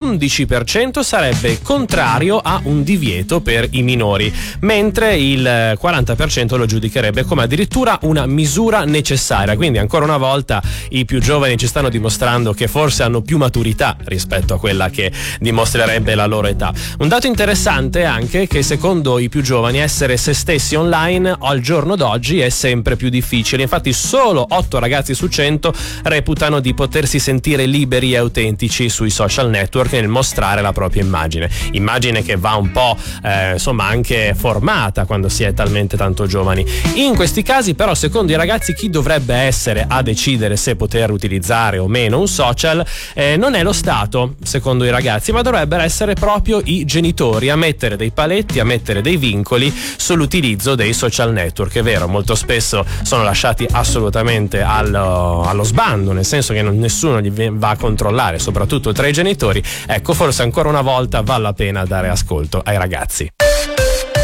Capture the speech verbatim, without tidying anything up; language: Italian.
l'undici per cento sarebbe contrario a un divieto per i minori, mentre il quaranta per cento lo giudicherebbe come addirittura una misura necessaria. Quindi ancora una volta i più giovani ci stanno dimostrando che forse hanno più maturità rispetto a quella che dimostrerebbe la loro età. Un dato interessante è anche che secondo i più giovani essere se stessi online al giorno d'oggi è sempre più difficile. Infatti solo otto ragazzi su cento reputano di potersi sentire liberi e autentici sui social network nel mostrare la propria immagine. Immagine che va un po' eh, insomma anche formata quando si è talmente tanto giovani. In questi casi però secondo i ragazzi chi dovrebbe essere a decidere se poter utilizzare o meno un social eh, non è lo Stato secondo i ragazzi, ma dovrebbero essere proprio i genitori a mettere dei paletti, a mettere dei vincoli sull'utilizzo dei social network. È vero, molto spesso sono lasciati assolutamente allo, allo sbando, nel senso che non, nessuno li va a controllare, soprattutto tra i genitori. Ecco, forse ancora una volta vale la pena dare ascolto ai ragazzi.